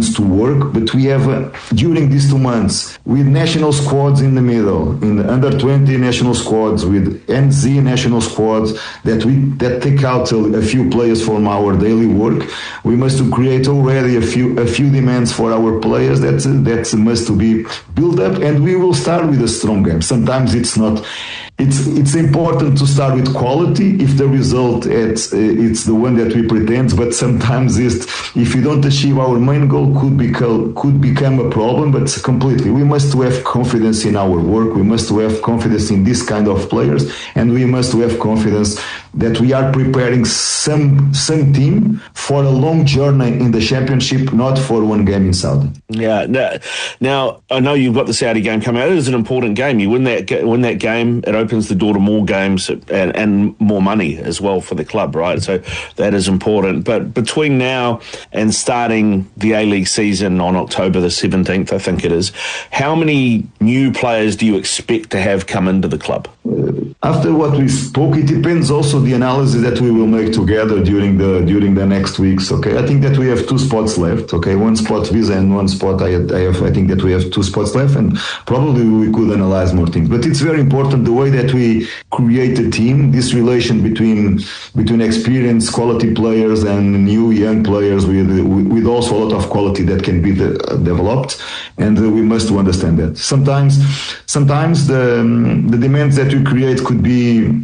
months to work, but we have during these 2 months with national squads in the middle, in the under 20 national squads, with NZ national squads that take out a few players from our daily work. We must create already a few demands for our players that must be built up, and we will start with a strong game. Sometimes it's not. It's important to start with quality if the result it's the one that we pretend, but sometimes if you don't achieve our main goal could become a problem. But completely, we must have confidence in our work. We must have confidence in this kind of players, and we must have confidence that we are preparing some team for a long journey in the championship, not for one game in Saudi. Yeah. Now I know you've got the Saudi game coming out. It is an important game. You win that game, it opens the door to more games and more money as well for the club, right? So that is important. But between now and starting the A-League season on October the 17th, I think it is, how many new players do you expect to have come into the club? After what we spoke, it depends also the analysis that we will make together during the next weeks. Okay, I think that we have 2 spots left. Okay, 1 spot Visa and 1 spot I think that we have 2 spots left, and probably we could analyze more things. But it's very important the way that we create a team, this relation between experienced quality players and new young players with also a lot of quality that can be developed, and we must understand that. Sometimes the demands that we create could be